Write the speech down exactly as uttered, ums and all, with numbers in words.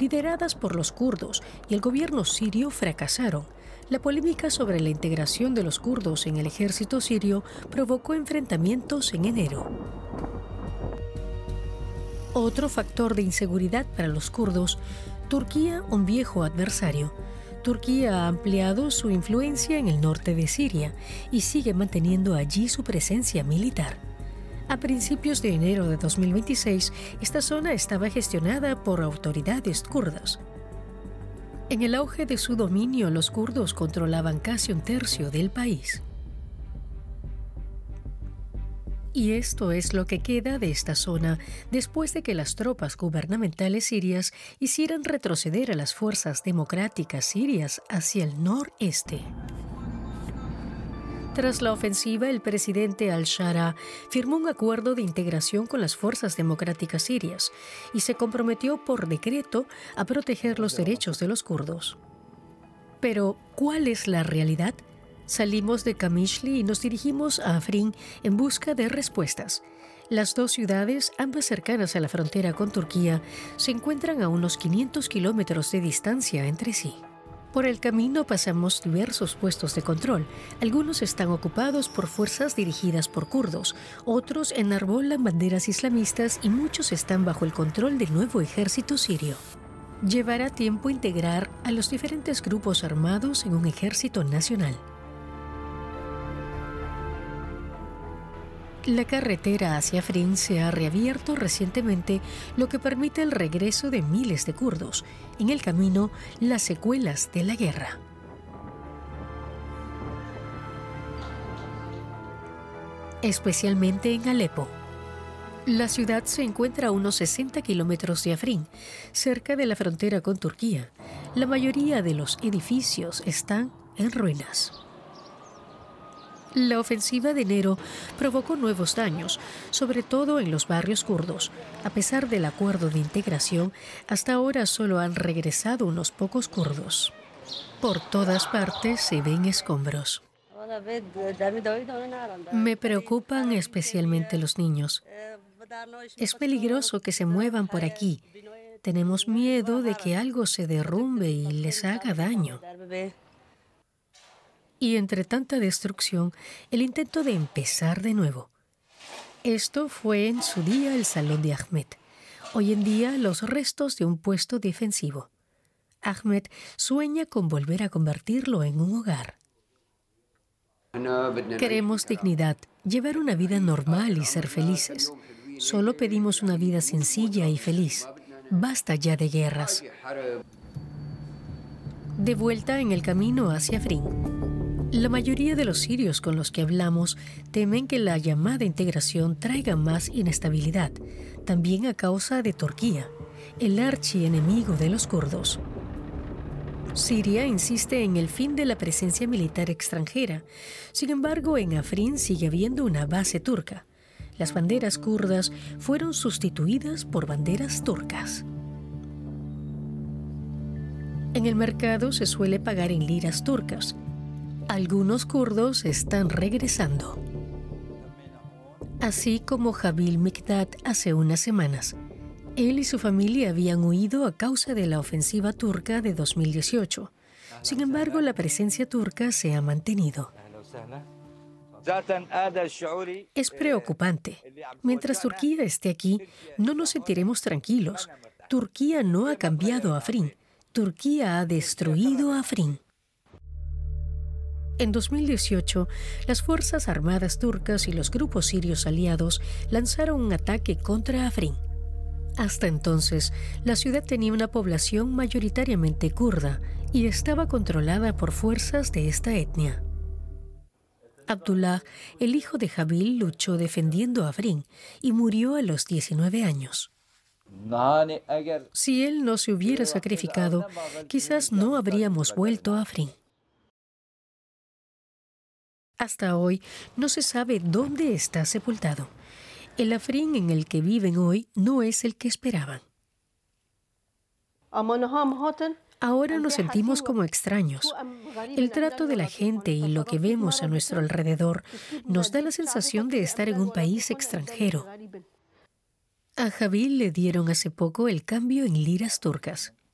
lideradas por los kurdos y el gobierno sirio fracasaron. La polémica sobre la integración de los kurdos en el ejército sirio provocó enfrentamientos en enero. Otro factor de inseguridad para los kurdos, Turquía, un viejo adversario. Turquía ha ampliado su influencia en el norte de Siria y sigue manteniendo allí su presencia militar. A principios de enero de dos mil veintiséis, esta zona estaba gestionada por autoridades kurdas. En el auge de su dominio, los kurdos controlaban casi un tercio del país. Y esto es lo que queda de esta zona después de que las tropas gubernamentales sirias hicieran retroceder a las fuerzas democráticas sirias hacia el noreste. Tras la ofensiva, el presidente al-Shara firmó un acuerdo de integración con las fuerzas democráticas sirias y se comprometió por decreto a proteger los derechos de los kurdos. Pero, ¿cuál es la realidad? Salimos de Kamishli y nos dirigimos a Afrin en busca de respuestas. Las dos ciudades, ambas cercanas a la frontera con Turquía, se encuentran a unos quinientos kilómetros de distancia entre sí. Por el camino pasamos diversos puestos de control. Algunos están ocupados por fuerzas dirigidas por kurdos, otros enarbolan banderas islamistas y muchos están bajo el control del nuevo ejército sirio. Llevará tiempo integrar a los diferentes grupos armados en un ejército nacional. La carretera hacia Afrin se ha reabierto recientemente, lo que permite el regreso de miles de kurdos. En el camino, las secuelas de la guerra. Especialmente en Alepo. La ciudad se encuentra a unos sesenta kilómetros de Afrin, cerca de la frontera con Turquía. La mayoría de los edificios están en ruinas. La ofensiva de enero provocó nuevos daños, sobre todo en los barrios kurdos. A pesar del acuerdo de integración, hasta ahora solo han regresado unos pocos kurdos. Por todas partes se ven escombros. Me preocupan especialmente los niños. Es peligroso que se muevan por aquí. Tenemos miedo de que algo se derrumbe y les haga daño. Y entre tanta destrucción, el intento de empezar de nuevo. Esto fue en su día el salón de Ahmed. Hoy en día, los restos de un puesto defensivo. Ahmed sueña con volver a convertirlo en un hogar. Queremos dignidad, llevar una vida normal y ser felices. Solo pedimos una vida sencilla y feliz. Basta ya de guerras. De vuelta en el camino hacia Afrin. La mayoría de los sirios con los que hablamos temen que la llamada integración traiga más inestabilidad, también a causa de Turquía, el archienemigo de los kurdos. Siria insiste en el fin de la presencia militar extranjera. Sin embargo, en Afrin sigue habiendo una base turca. Las banderas kurdas fueron sustituidas por banderas turcas. En el mercado se suele pagar en liras turcas. Algunos kurdos están regresando. Así como Jabil Mikdad hace unas semanas. Él y su familia habían huido a causa de la ofensiva turca de dos mil dieciocho. Sin embargo, la presencia turca se ha mantenido. Es preocupante. Mientras Turquía esté aquí, no nos sentiremos tranquilos. Turquía no ha cambiado a Afrin. Turquía ha destruido a Afrin. En dos mil dieciocho, las Fuerzas Armadas turcas y los grupos sirios aliados lanzaron un ataque contra Afrin. Hasta entonces, la ciudad tenía una población mayoritariamente kurda y estaba controlada por fuerzas de esta etnia. Abdullah, el hijo de Jabil, luchó defendiendo a Afrin y murió a los diecinueve años. Si él no se hubiera sacrificado, quizás no habríamos vuelto a Afrin. Hasta hoy no se sabe dónde está sepultado. El Afrin en el que viven hoy no es el que esperaban. Ahora nos sentimos como extraños. El trato de la gente y lo que vemos a nuestro alrededor nos da la sensación de estar en un país extranjero. A Jabil le dieron hace poco el cambio en liras turcas.